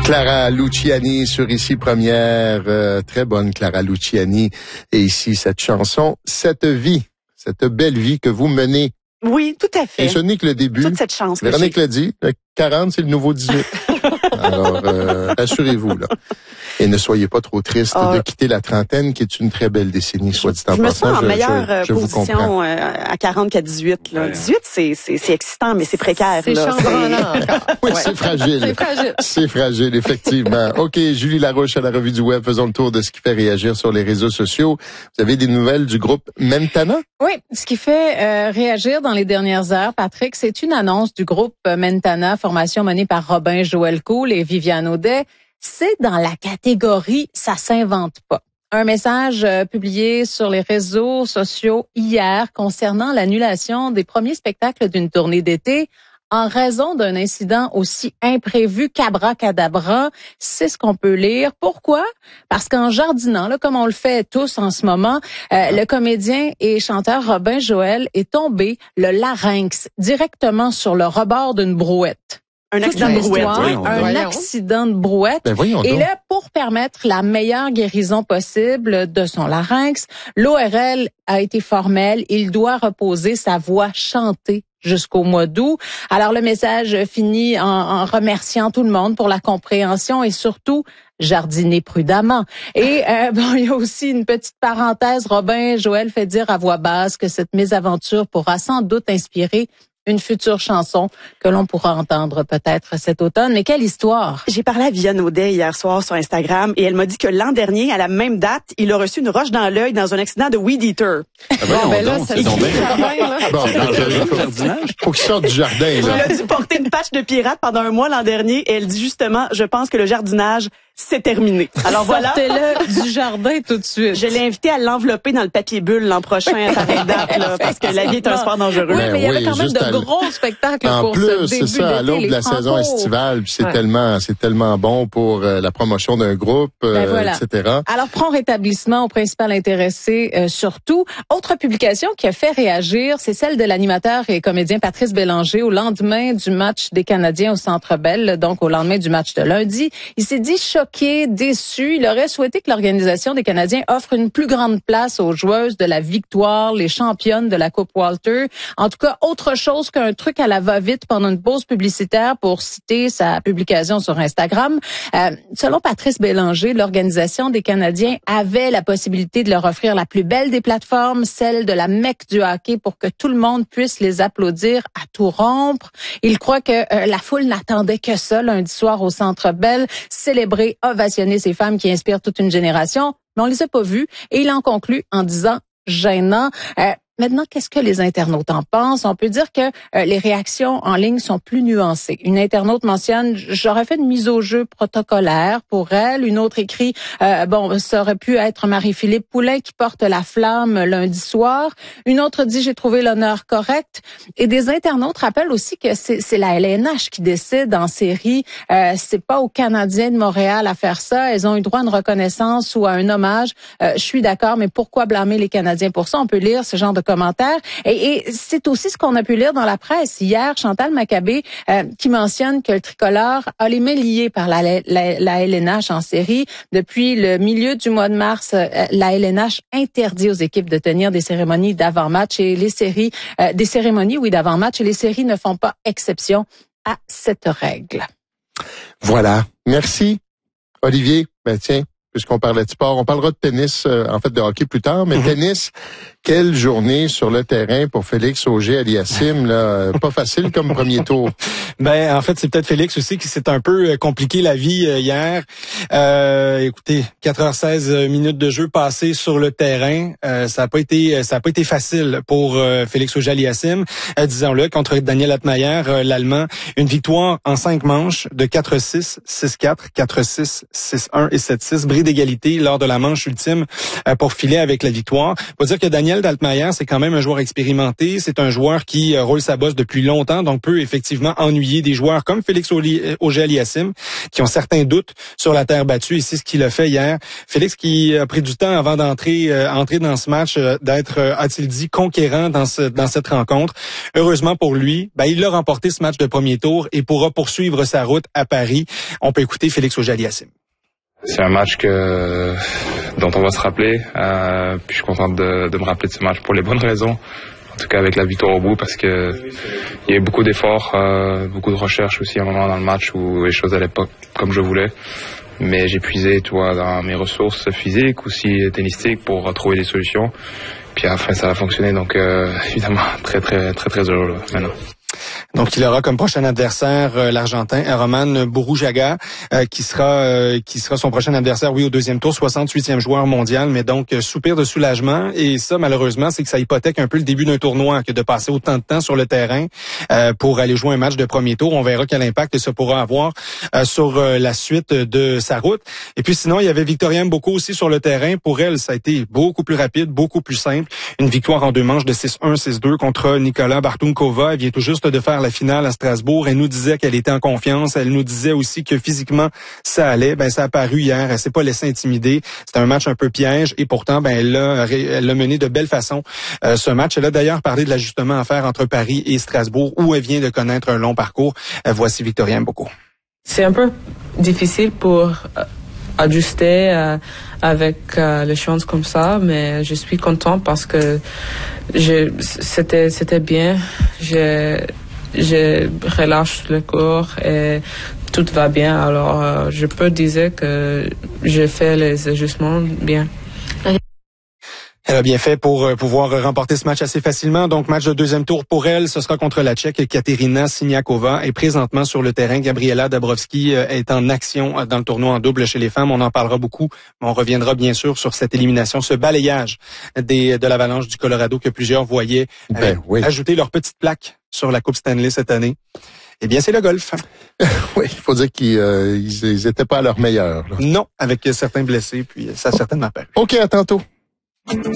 Clara Luciani sur Ici Première, très bonne Clara Luciani. Et ici, cette chanson, cette belle vie que vous menez. Oui, tout à fait. Et ce n'est que le début. Toute cette chance. Véronique l'a dit, 40, c'est le nouveau 18. Alors, rassurez-vous, là. Et ne soyez pas trop triste de quitter la trentaine, qui est une très belle décennie, soit dit en passant. Je me sens en meilleure position à 40 qu'à 18. Là. 18, c'est excitant, mais c'est précaire. C'est chambranlant. Oui, c'est fragile. C'est fragile. C'est fragile, effectivement. OK, Julie Larouche à la Revue du Web. Faisons le tour de ce qui fait réagir sur les réseaux sociaux. Vous avez des nouvelles du groupe Mentana? Oui, ce qui fait réagir dans les dernières heures, Patrick, c'est une annonce du groupe Mentana, formation menée par Robin Joël Cool et Viviane Audet. C'est dans la catégorie « ça s'invente pas ». Un message publié sur les réseaux sociaux hier concernant l'annulation des premiers spectacles d'une tournée d'été en raison d'un incident aussi imprévu qu'abracadabra. C'est ce qu'on peut lire. Pourquoi? Parce qu'en jardinant, là, comme on le fait tous en ce moment, le comédien et chanteur Robin Joël est tombé le larynx directement sur le rebord d'une brouette. Un accident de brouette. Accident de brouette. Et là, pour permettre la meilleure guérison possible de son larynx, l'ORL a été formelle. Il doit reposer sa voix chantée jusqu'au mois d'août. Alors, le message finit en remerciant tout le monde pour la compréhension et surtout jardiner prudemment. Et il y a aussi une petite parenthèse. Robin Joël fait dire à voix basse que cette mésaventure pourra sans doute inspirer une future chanson que l'on pourra entendre peut-être cet automne. Mais quelle histoire! J'ai parlé à Viviane Audet hier soir sur Instagram et elle m'a dit que l'an dernier, à la même date, il a reçu une roche dans l'œil dans un accident de Weed Eater. Faut qu'il sorte du jardin. Il a dû porter une patch de pirate pendant un mois l'an dernier et elle dit justement, je pense que le jardinage, c'est terminé. Alors voilà. Sortez-le du jardin tout de suite. Je l'ai invité à l'envelopper dans le papier bulle l'an prochain à pareille date, là, parce que la vie est un sport dangereux. Oui, mais il y avait quand même de gros spectacles en pour plus, ce début c'est ça, à l'aube de la saison estivale, puis c'est tellement bon pour la promotion d'un groupe, etc. Alors, prompt rétablissement au principal intéressé surtout. Autre publication qui a fait réagir, c'est celle de l'animateur et comédien Patrice Bélanger au lendemain du match des Canadiens au Centre Bell, donc au lendemain du match de lundi. Il s'est dit choqué, déçu. Il aurait souhaité que l'organisation des Canadiens offre une plus grande place aux joueuses de la victoire, les championnes de la Coupe Walter. En tout cas, autre chose qu'un truc à la va-vite pendant une pause publicitaire pour citer sa publication sur Instagram. Selon Patrice Bélanger, l'organisation des Canadiens avait la possibilité de leur offrir la plus belle des plateformes, celle de la Mecque du hockey, pour que tout le monde puisse les applaudir à tout rompre. Il croit que la foule n'attendait que ça lundi soir au Centre Bell, célébrer, ovationner ces femmes qui inspirent toute une génération, mais on les a pas vues. Et il en conclut en disant gênant. Maintenant, qu'est-ce que les internautes en pensent? On peut dire que les réactions en ligne sont plus nuancées. Une internaute mentionne « J'aurais fait une mise au jeu protocolaire pour elle ». Une autre écrit « ça aurait pu être Marie-Philippe Poulin qui porte la flamme lundi soir ». Une autre dit « J'ai trouvé l'honneur correct ». Et des internautes rappellent aussi que c'est la LNH qui décide en série. C'est pas aux Canadiens de Montréal à faire ça. Elles ont eu droit à une reconnaissance ou à un hommage. Je suis d'accord, mais pourquoi blâmer les Canadiens pour ça? On peut lire ce genre de commentaires. Et c'est aussi ce qu'on a pu lire dans la presse. Hier, Chantal Maccabé qui mentionne que le tricolore a les mains liées par la LNH en série. Depuis le milieu du mois de mars, la LNH interdit aux équipes de tenir des cérémonies d'avant-match et les séries, d'avant-match et les séries ne font pas exception à cette règle. Voilà. Merci, Olivier. Tiens, puisqu'on parlait de sport, on parlera de tennis, de hockey plus tard, mais tennis, quelle journée sur le terrain pour Félix Auger-Aliassime, là, pas facile comme premier tour. En fait, c'est peut-être Félix aussi qui s'est un peu compliqué la vie hier. Écoutez, 4h16 minutes de jeu passées sur le terrain, ça a pas été facile pour Félix Auger-Aliassime, disons-le, contre Daniel Altmaier, l'Allemand. Une victoire en 5 manches de 4-6, 6-4, 4-6, 6-1 et 7-6, bridé d'égalité lors de la manche ultime pour filer avec la victoire. Faut dire que Daniel Daltmayer, c'est quand même un joueur expérimenté. C'est un joueur qui roule sa bosse depuis longtemps, donc peut effectivement ennuyer des joueurs comme Félix Auger-Aliassime, qui ont certains doutes sur la terre battue, et c'est ce qu'il a fait hier. Félix qui a pris du temps avant entrer dans ce match, d'être, a-t-il dit, conquérant dans cette rencontre. Heureusement pour lui, il a remporté ce match de premier tour et pourra poursuivre sa route à Paris. On peut écouter Félix Auger-Aliassime. C'est un match dont on va se rappeler. Puis je suis content de me rappeler de ce match pour les bonnes raisons. En tout cas avec la victoire au bout, parce que il y a eu beaucoup d'efforts, beaucoup de recherches aussi à un moment dans le match où les choses allaient pas comme je voulais. Mais j'ai puisé, dans mes ressources physiques, aussi tennistiques, pour trouver des solutions. Puis à la fin, ça a fonctionné. Donc évidemment, très très très très heureux là, maintenant. Donc, il aura comme prochain adversaire l'Argentin Roman Bourrujaga, qui sera son prochain adversaire, au deuxième tour, 68e joueur mondial, mais donc soupir de soulagement. Et ça, malheureusement, c'est que ça hypothèque un peu le début d'un tournoi, que de passer autant de temps sur le terrain pour aller jouer un match de premier tour. On verra quel impact ça pourra avoir sur la suite de sa route. Et puis sinon, il y avait Victoria Mboko aussi sur le terrain. Pour elle, ça a été beaucoup plus rapide, beaucoup plus simple. Une victoire en 2 manches de 6-1, 6-2 contre Nicola Bartunkova. Elle vient tout juste de faire la finale à Strasbourg. Elle nous disait qu'elle était en confiance. Elle nous disait aussi que physiquement, ça allait. Ça a paru hier. Elle s'est pas laissée intimider. C'était un match un peu piège et pourtant, elle l'a mené de belle façon. Ce match, elle a d'ailleurs parlé de l'ajustement à faire entre Paris et Strasbourg, où elle vient de connaître un long parcours. Voici Victoria Mboko. C'est un peu difficile pour ajuster avec les chances comme ça, mais je suis content parce que c'était bien. Je relâche le corps et tout va bien. Alors, je peux dire que j'ai fait les ajustements bien. Elle a bien fait pour pouvoir remporter ce match assez facilement. Donc, match de deuxième tour pour elle, ce sera contre la Tchèque Kateřina Siniakova. Et présentement sur le terrain, Gabriela Dabrowski est en action dans le tournoi en double chez les femmes. On en parlera beaucoup, mais on reviendra bien sûr sur cette élimination, ce balayage de l'Avalanche du Colorado que plusieurs voyaient ajouter leur petite plaque sur la Coupe Stanley cette année. Eh bien, c'est le golf. Oui, il faut dire qu'ils étaient pas à leur meilleur. Là. Non, avec certains blessés, puis ça a certainement paru. OK, à tantôt.